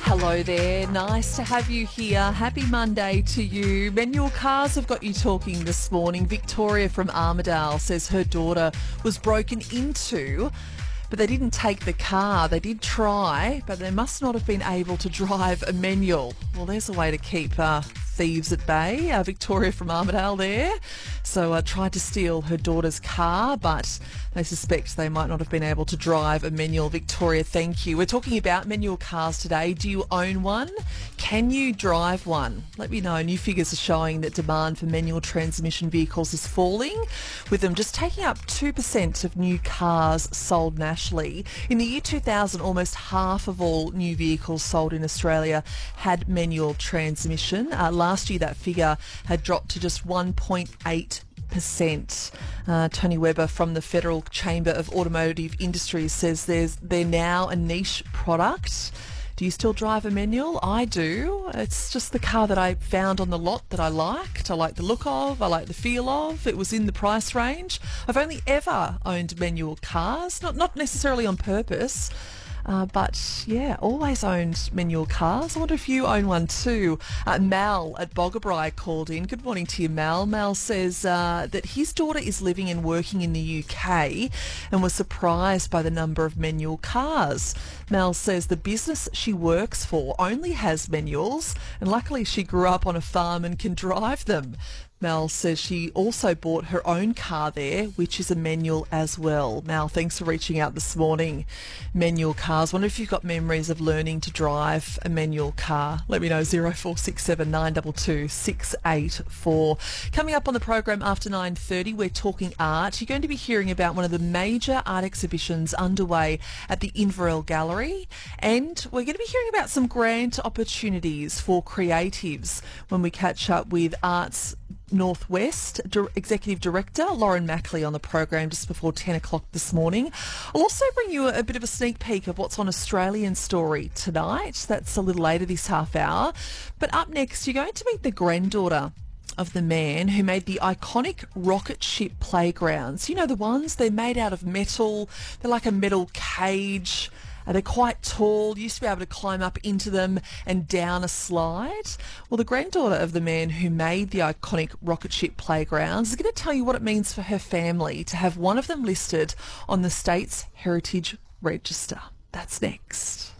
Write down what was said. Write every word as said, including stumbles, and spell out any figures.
Hello there, nice to have you here. Happy Monday to you. Manual cars have got you talking this morning. Victoria from Armidale says her daughter was broken into, but they didn't take the car. They did try, but they must not have been able to drive a manual. Well, there's a way to keep uh, thieves at bay. Uh, Victoria from Armidale there. So uh, tried to steal her daughter's car, but they suspect they might not have been able to drive a manual. Victoria, thank you. We're talking about manual cars today. Do you own one? Can you drive one? Let me know. New figures are showing that demand for manual transmission vehicles is falling, with them just taking up two percent of new cars sold nationally. In the year two thousand, almost half of all new vehicles sold in Australia had manual transmission. Uh, last year, that figure had dropped to just one point eight percent. Uh, Tony Webber from the Federal Chamber of Automotive Industries says there's they're now a niche product. Do you still drive a manual? I do. It's just the car that I found on the lot that I liked. I like the look of, I like the feel of. It was in the price range. I've only ever owned manual cars, not not necessarily on purpose. Uh, but yeah, always owned manual cars. I wonder if you own one too. Uh, Mal at Boggabri called in. Good morning to you, Mal. Mal says uh, that his daughter is living and working in the U K and was surprised by the number of manual cars. Mal says the business she works for only has manuals, and luckily she grew up on a farm and can drive them. Mel says she also bought her own car there, which is a manual as well. Mel, thanks for reaching out this morning. Manual cars. Wonder if you've got memories of learning to drive a manual car. Let me know, zero four six seven nine two two six eight four. Coming up on the program after nine thirty, we're talking art. You're going to be hearing about one of the major art exhibitions underway at the Inverell Gallery, and we're going to be hearing about some grant opportunities for creatives when we catch up with Arts Northwest Executive Director Lauren Mackley on the program just before ten o'clock this morning. I'll also bring you a bit of a sneak peek of what's on Australian Story tonight. That's a little later this half hour. But up next, you're going to meet the granddaughter of the man who made the iconic rocket ship playgrounds. You know, the ones, they're made out of metal. They're like a metal cage. Uh, they're quite tall. You used to be able to climb up into them and down a slide. Well, the granddaughter of the man who made the iconic rocket ship playgrounds is going to tell you what it means for her family to have one of them listed on the state's Heritage Register. That's next.